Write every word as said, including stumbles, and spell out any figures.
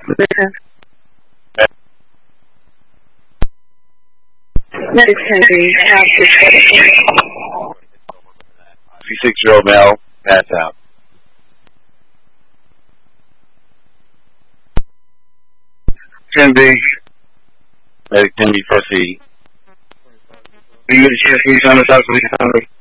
fifty-six-year-old male, pass out. ten B. Medic ten B, proceed. Are you going to chance me on the top of the